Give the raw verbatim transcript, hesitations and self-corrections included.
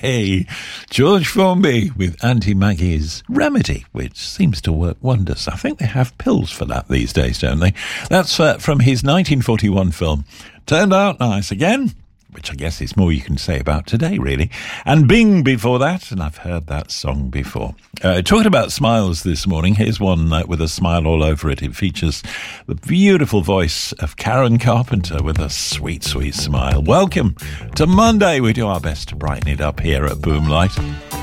Hey, George Formby with Auntie Maggie's Remedy, which seems to work wonders. I think they have pills for that these days, don't they? That's uh, from his nineteen forty-one film, Turned Out Nice Again, which I guess is more you can say about today, really. And Bing before that, and I've heard that song before. Uh, talking about smiles this morning, here's one uh, with a smile all over it. It features the beautiful voice of Karen Carpenter with a sweet, sweet smile. Welcome to Monday. We do our best to brighten it up here at Boomlight.